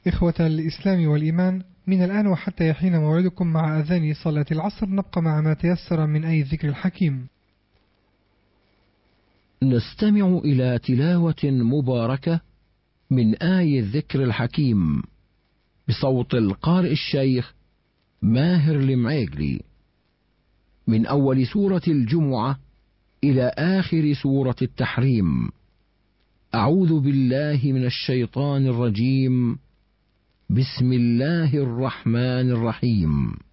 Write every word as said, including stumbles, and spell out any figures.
إخوة الإسلام والإيمان، من الآن وحتى يحين موعدكم مع أذان صلاة العصر نبقى مع ما تيسر من آي الذكر الحكيم. نستمع إلى تلاوة مباركة من آي الذكر الحكيم بصوت القارئ الشيخ ماهر المعيقلي، من أول سورة الجمعة إلى آخر سورة التحريم. أعوذ بالله من الشيطان الرجيم. بسم الله الرحمن الرحيم.